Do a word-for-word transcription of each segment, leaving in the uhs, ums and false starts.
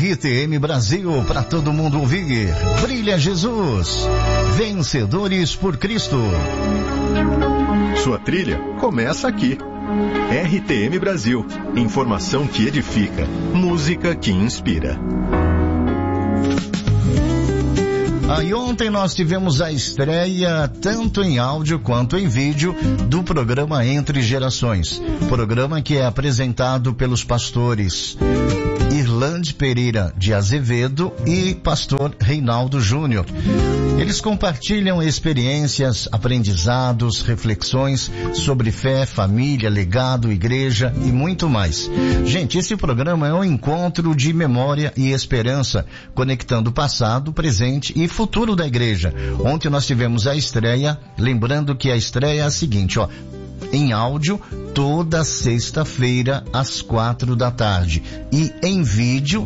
R T M Brasil, para todo mundo ouvir. Brilha Jesus, vencedores por Cristo. Sua trilha começa aqui. R T M Brasil, informação que edifica, música que inspira. Aí ontem nós tivemos a estreia, tanto em áudio quanto em vídeo, do programa Entre Gerações. Programa que é apresentado pelos pastores Irlande Pereira de Azevedo e pastor Reinaldo Júnior. Eles compartilham experiências, aprendizados, reflexões sobre fé, família, legado, igreja e muito mais. Gente, esse programa é um encontro de memória e esperança, conectando o passado, presente e futuro da igreja. Ontem nós tivemos a estreia, lembrando que a estreia é a seguinte, ó, em áudio, toda sexta-feira, às quatro da tarde. E em vídeo,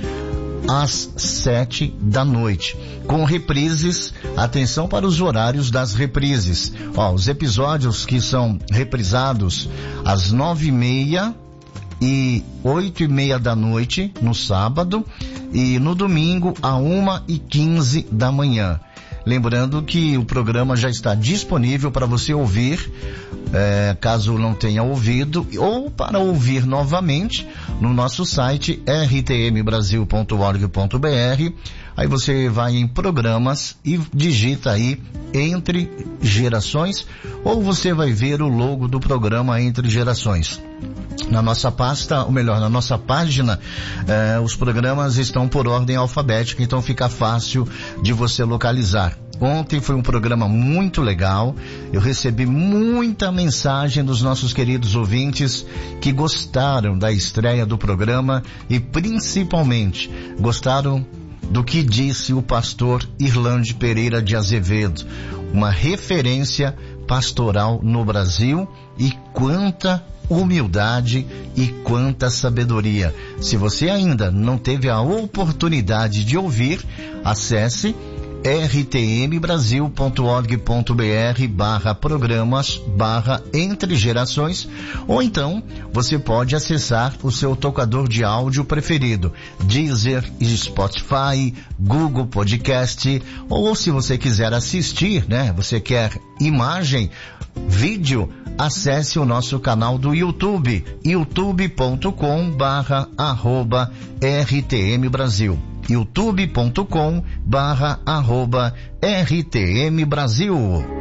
às sete da noite. Com reprises, atenção para os horários das reprises. Ó, os episódios que são reprisados às nove e meia e oito e meia da noite, no sábado, e no domingo, a uma e quinze da manhã. Lembrando que o programa já está disponível para você ouvir, é, caso não tenha ouvido, ou para ouvir novamente no nosso site r t m brasil ponto org ponto b r. Aí você vai em programas e digita aí Entre Gerações, ou você vai ver o logo do programa Entre Gerações. Na nossa pasta, ou melhor, na nossa página, eh, os programas estão por ordem alfabética, então fica fácil de você localizar. Ontem foi um programa muito legal, eu recebi muita mensagem dos nossos queridos ouvintes que gostaram da estreia do programa e principalmente gostaram do que disse o pastor Irlande Pereira de Azevedo, uma referência pastoral no Brasil, e quanta humildade e quanta sabedoria. Se você ainda não teve a oportunidade de ouvir, acesse r t m brasil ponto org ponto b r barra programas barra Entre Gerações, ou então você pode acessar o seu tocador de áudio preferido, Deezer, Spotify, Google Podcast, ou se você quiser assistir, né, você quer imagem, vídeo, acesse o nosso canal do YouTube, youtube ponto com barra arroba R T M Brasil. youtube ponto com barra arroba R T M Brasil.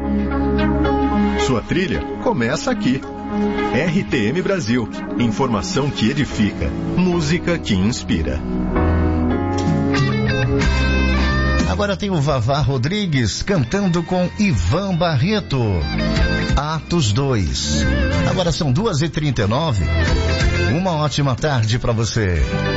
Sua trilha começa aqui. R T M Brasil, informação que edifica, música que inspira. Agora tem o Vavá Rodrigues cantando com Ivan Barreto, Atos dois. Agora são duas e trinta e nove. Uma ótima tarde para você.